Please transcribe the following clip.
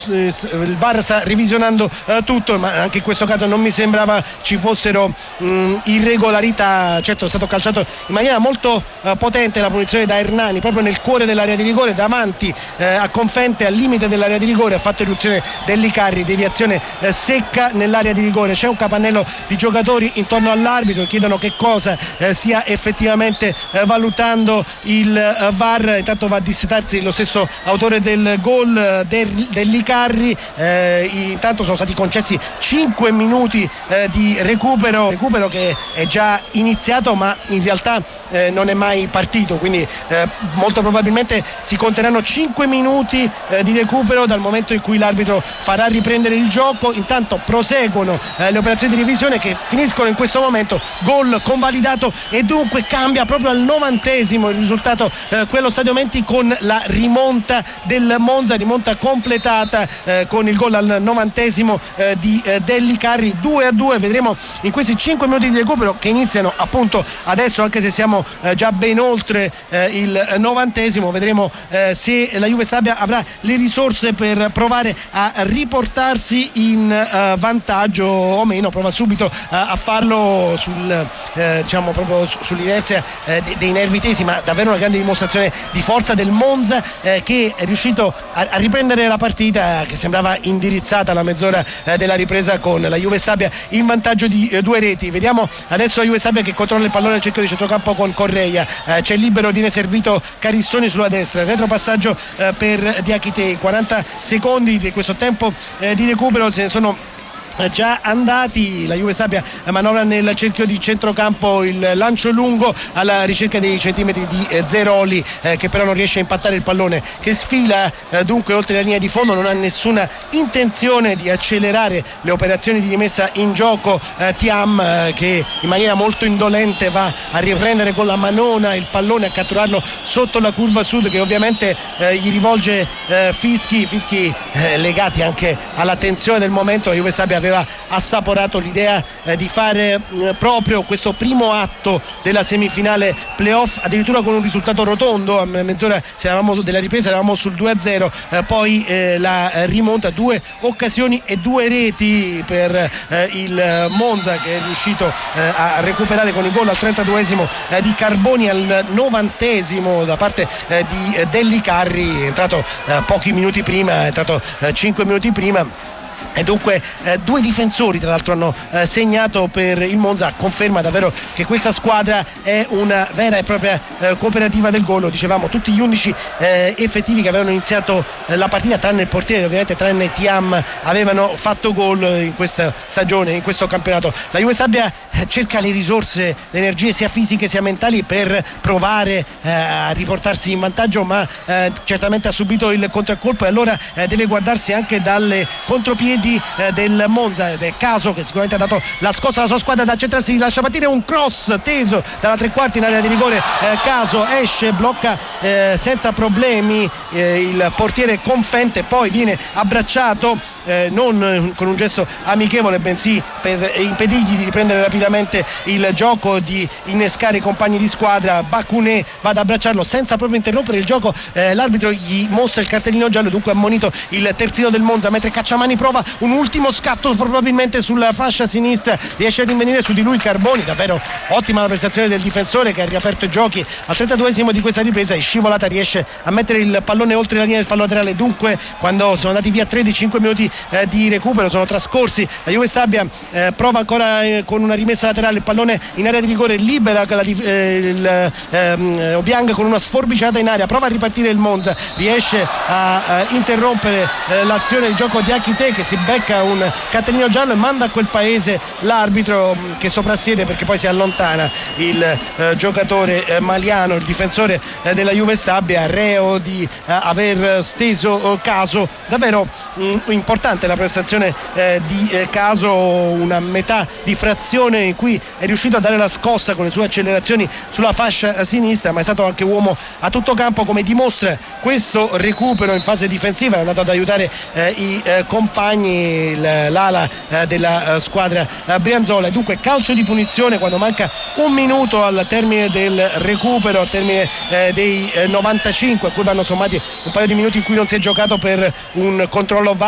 il VAR sta revisionando tutto, ma anche in questo caso non mi sembrava ci fossero irregolarità. Certo, è stato calciato in maniera molto potente la punizione da Hernani proprio nel cuore dell'area di rigore, davanti a Confente, al limite dell'area di rigore. Ha fatto irruzione Dellicarri, deviazione secca nell'area di rigore. C'è un capannello di giocatori intorno all'arbitro, chiedono che cosa stia effettivamente valutando il VAR. Intanto va a dissetarsi lo stesso autore del gol, Dellicarri. Intanto sono stati concessi 5 minuti di recupero che è già iniziato ma in realtà non è mai partito, quindi molto probabilmente si conteranno 5 minuti di recupero dal momento in cui l'arbitro farà riprendere il gioco. Intanto proseguono le operazioni di revisione che finiscono in questo momento. Gol convalidato e dunque cambia proprio al 90esimo il risultato quello Stadio Menti, con la rimonta del Monza, rimonta completata con il gol al 90esimo di Dellicarri. 2-2. Vedremo in questi 5 minuti di recupero che iniziano appunto adesso, anche se siamo già ben oltre il 90esimo, vedremo se la Juve Stabia avrà le risorse per provare a riportarsi in vantaggio o meno. Prova subito a farlo diciamo proprio sull'inerzia dei nervi tesi, ma davvero una grande dimostrazione di forza del Monza che è riuscito a riprendere la partita che sembrava indirizzata alla mezz'ora della ripresa, con la Juve Stabia in vantaggio di 2 reti. Vediamo adesso la Juve Stabia che controlla il pallone al cerchio di centrocampo con Correia. C'è libero, viene servito Carissoni sulla destra, retropassaggio per Diakité. 40 secondi di questo tempo di recupero se ne sono già andati. La Juve Stabia manovra nel cerchio di centrocampo, il lancio lungo alla ricerca dei centimetri di Zeroli che però non riesce a impattare il pallone, che sfila dunque oltre la linea di fondo. Non ha nessuna intenzione di accelerare le operazioni di rimessa in gioco. Thiam che in maniera molto indolente va a riprendere con la manona il pallone, a catturarlo sotto la curva sud, che ovviamente gli rivolge fischi legati anche alla tensione del momento. La Juve Stabia aveva assaporato l'idea di fare proprio questo primo atto della semifinale playoff addirittura con un risultato rotondo. A mezz'ora della ripresa eravamo sul 2-0, poi la rimonta, 2 occasioni e 2 reti per il Monza, che è riuscito a recuperare con il gol al 32esimo di Carboni, al 90esimo da parte di Dellicarri, è entrato pochi minuti prima, è entrato 5 minuti prima. E dunque 2 difensori tra l'altro hanno segnato per il Monza. Conferma davvero che questa squadra è una vera e propria cooperativa del gol. Lo dicevamo, tutti gli 11 effettivi che avevano iniziato la partita, tranne il portiere ovviamente, tranne Thiam, avevano fatto gol in questa stagione, in questo campionato. La Juve Stabia cerca le risorse, le energie sia fisiche sia mentali per provare a riportarsi in vantaggio, ma certamente ha subito il contraccolpo e allora deve guardarsi anche dalle contropiedi del Monza, ed è Caso che sicuramente ha dato la scossa alla sua squadra da centrarsi. Lascia partire un cross teso dalla tre quarti in area di rigore. Caso esce, blocca senza problemi il portiere Confente, poi viene abbracciato non con un gesto amichevole, bensì per impedirgli di riprendere rapidamente il gioco, di innescare i compagni di squadra. Bakuné va ad abbracciarlo senza proprio interrompere il gioco. L'arbitro gli mostra il cartellino giallo, dunque ammonito il terzino del Monza, mentre Cacciamani prova un ultimo scatto probabilmente sulla fascia sinistra, riesce a rinvenire su di lui Carboni. Davvero ottima la prestazione del difensore che ha riaperto i giochi al 32esimo di questa ripresa. In scivolata riesce a mettere il pallone oltre la linea del fallo laterale. Dunque quando sono andati via 5 minuti di recupero sono trascorsi, la Juve Stabia prova ancora con una rimessa laterale, il pallone in area di rigore, libera Obiang con una sforbiciata in area, prova a ripartire il Monza, riesce a interrompere l'azione di gioco di Akité, che si becca un cartellino giallo e manda a quel paese l'arbitro, che soprassiede perché poi si allontana il giocatore maliano, il difensore della Juve Stabia, reo di aver steso Caso. Davvero importante la prestazione di Caso, una metà di frazione in cui è riuscito a dare la scossa con le sue accelerazioni sulla fascia sinistra, ma è stato anche uomo a tutto campo, come dimostra questo recupero in fase difensiva. È andato ad aiutare i compagni, l'ala della squadra brianzola. E dunque calcio di punizione quando manca un minuto al termine del recupero, al termine dei 95, a cui vanno sommati un paio di minuti in cui non si è giocato per un controllo